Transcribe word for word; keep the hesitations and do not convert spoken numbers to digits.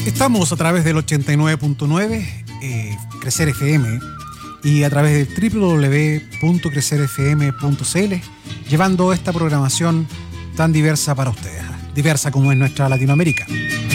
Estamos a través del ochenta y nueve punto nueve, eh, Crecer F M, y a través de doble u doble u doble u punto crecer f m punto c l, llevando esta programación tan diversa para ustedes, diversa como es nuestra Latinoamérica.